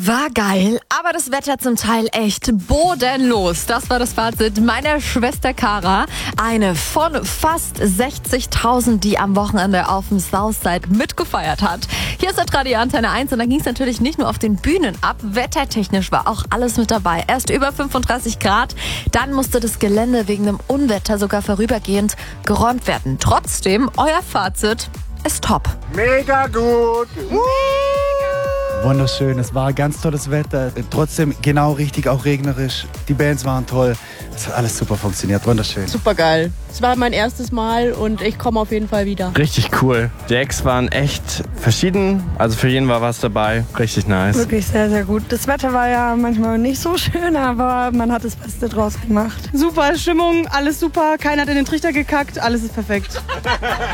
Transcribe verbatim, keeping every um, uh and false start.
War geil, aber das Wetter zum Teil echt bodenlos. Das war das Fazit meiner Schwester Cara. Eine von fast sechzigtausend, die am Wochenende auf dem Southside mitgefeiert hat. Hier ist der Radio Antenne eins und da ging es natürlich nicht nur auf den Bühnen ab. Wettertechnisch war auch alles mit dabei. Erst über fünfunddreißig Grad, dann musste das Gelände wegen einem Unwetter sogar vorübergehend geräumt werden. Trotzdem, euer Fazit ist top. Mega gut! Wunderschön, es war ganz tolles Wetter, trotzdem genau richtig, auch regnerisch. Die Bands waren toll, es hat alles super funktioniert, wunderschön. Super geil. Es war mein erstes Mal und ich komme auf jeden Fall wieder. Richtig cool. Die Acts waren echt verschieden, also für jeden war was dabei, richtig nice. Wirklich sehr, sehr gut. Das Wetter war ja manchmal nicht so schön, aber man hat das Beste draus gemacht. Super Stimmung, alles super, keiner hat in den Trichter gekackt, alles ist perfekt.